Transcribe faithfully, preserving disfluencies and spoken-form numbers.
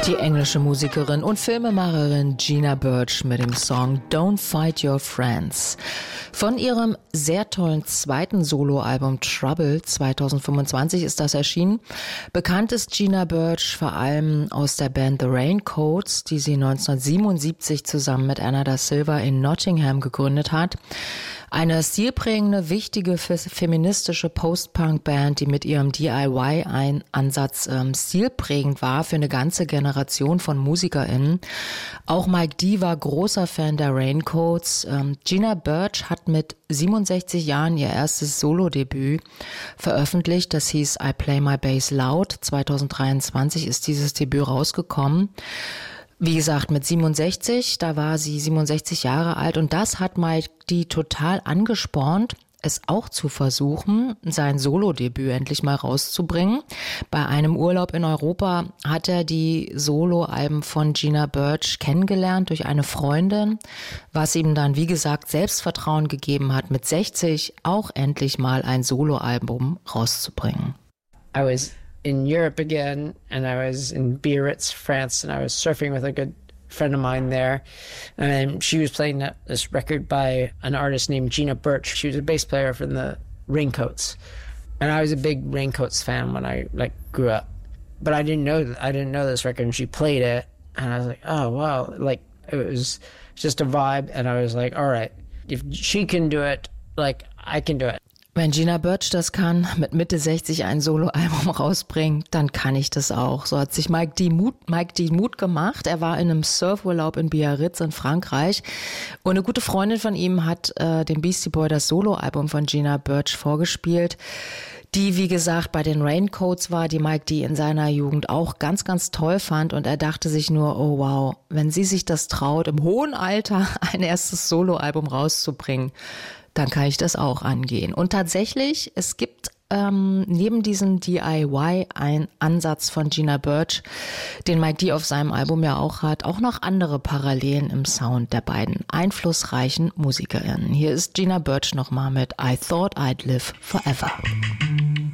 Die englische Musikerin und Filmemacherin Gina Birch mit dem Song Don't Fight Your Friends. Von ihrem sehr tollen zweiten Soloalbum Trouble zwanzig fünfundzwanzig ist das erschienen. Bekannt ist Gina Birch vor allem aus der Band The Raincoats, die sie neunzehnhundertsiebenundsiebzig zusammen mit Anna da Silva in Nottingham gegründet hat. Eine stilprägende, wichtige feministische Post-Punk-Band, die mit ihrem D I Y-Ansatz ähm, stilprägend war für eine ganze Generation von MusikerInnen. Auch Mike D war großer Fan der Raincoats. Ähm, Gina Birch hat mit siebenundsechzig Jahren ihr erstes Solo-Debüt veröffentlicht. Das hieß I Play My Bass Loud. zwanzig dreiundzwanzig ist dieses Debüt rausgekommen. Wie gesagt, mit siebenundsechzig, da war sie siebenundsechzig Jahre alt und das hat Mike D total angespornt, es auch zu versuchen, sein Solo-Debüt endlich mal rauszubringen. Bei einem Urlaub in Europa hat er die Solo-Alben von Gina Birch kennengelernt durch eine Freundin, was ihm dann, wie gesagt, Selbstvertrauen gegeben hat, mit sechzig auch endlich mal ein Solo-Album rauszubringen. I was in Europe again, and I was in Biarritz, France, and I was surfing with a good friend of mine there, and she was playing that, this record by an artist named Gina Birch. She was a bass player from the Raincoats, and I was a big Raincoats fan when I like grew up, but I didn't know that I didn't know this record, and she played it, and I was like, oh wow, like it was just a vibe, and I was like, all right, if she can do it, like I can do it. Wenn Gina Birch das kann, mit Mitte sechzig ein Soloalbum rausbringen, dann kann ich das auch. So hat sich Mike D. Mut, Mike D. Mut gemacht. Er war in einem Surfurlaub in Biarritz in Frankreich und eine gute Freundin von ihm hat äh, dem Beastie Boy das Soloalbum von Gina Birch vorgespielt, die, wie gesagt, bei den Raincoats war, die Mike D. in seiner Jugend auch ganz, ganz toll fand und er dachte sich nur, oh wow, wenn sie sich das traut, im hohen Alter ein erstes Soloalbum rauszubringen, dann kann ich das auch angehen. Und tatsächlich, es gibt ähm, neben diesem D I Y-Ansatz von Gina Birch, den Mike D. auf seinem Album ja auch hat, auch noch andere Parallelen im Sound der beiden einflussreichen MusikerInnen. Hier ist Gina Birch nochmal mit I Thought I'd Live Forever.